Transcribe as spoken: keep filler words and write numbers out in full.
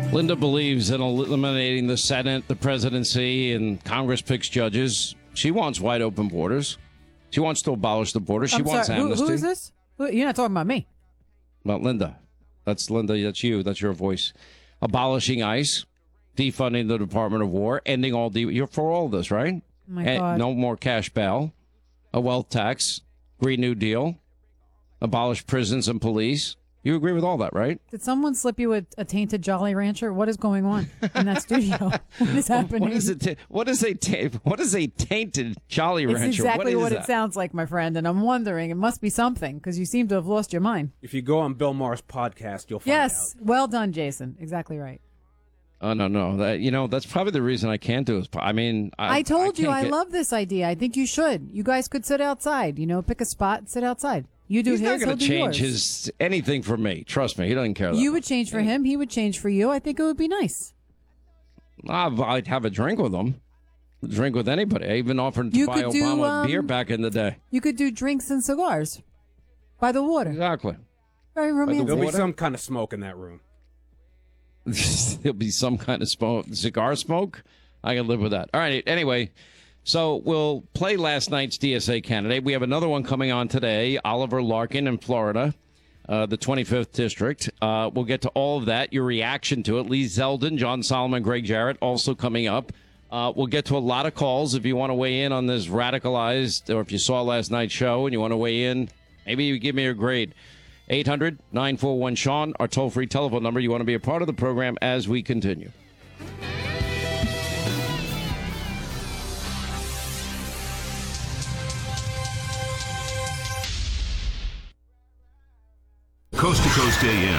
Linda believes in eliminating the Senate, the presidency, and Congress picks judges. She wants wide open borders. She wants to abolish the border. She I'm wants sorry, amnesty. Who, who is this? Who, you're not talking about me. Well, Linda. That's Linda. That's you. That's your voice. Abolishing ICE, defunding the Department of War, ending all de- You're for all this, right? Oh my And God. no more cash bail, a wealth tax, Green New Deal, abolish prisons and police. You agree with all that, right? Did someone slip you a, a tainted Jolly Rancher? What is going on in that studio? What is happening? What is it? What is a ta- what is a tainted Jolly It's Rancher? exactly what, what is it that? sounds like, my friend, and I'm wondering, it must be something, because you seem to have lost your mind. If you go on Bill Maher's podcast, you'll find Yes, out. well done, Jason. Exactly right. Oh no, no. That you know, that's probably the reason I can't do it. I mean, I, I told you can't I get- love this idea. I think you should. You guys could sit outside. You know, pick a spot and sit outside. You do He's his, not he'll going do to change yours. his anything for me. Trust me, he doesn't care. That You much. would change for him. He would change for you. I think it would be nice. I'd I'd have a drink with him. Drink with anybody. I even offered to You buy could do, Obama um, beer back in the day. You could do drinks and cigars by the water. Exactly. Very the romantic. There'll be Water? some kind of smoke in that room. There'll be some kind of smoke, cigar smoke. I can live with that. All right. Anyway, so we'll play last night's D S A candidate. We have another one coming on today, Oliver Larkin in Florida, uh, the twenty-fifth district. Uh, we'll get to all of that, your reaction to it. Lee Zeldin, John Solomon, Greg Jarrett also coming up. Uh, we'll get to a lot of calls if you want to weigh in on this radicalized, or if you saw last night's show and you want to weigh in, maybe you give me a grade. eight hundred nine four one Sean, our toll-free telephone number. You want to be a part of the program as we continue. Coast to Coast A M.